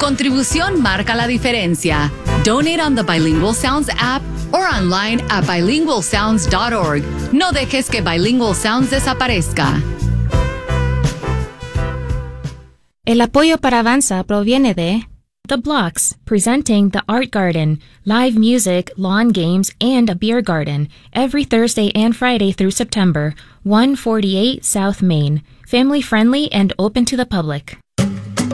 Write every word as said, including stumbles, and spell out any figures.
contribución marca la diferencia. Donate on the Bilingual Sounds app or online at bilingual sounds dot org. No dejes que Bilingual Sounds desaparezca. El apoyo para Avanza proviene de The Blocks, presenting The Art Garden, live music, lawn games, and a beer garden, every Thursday and Friday through September, one forty-eight South Main, family-friendly and open to the public.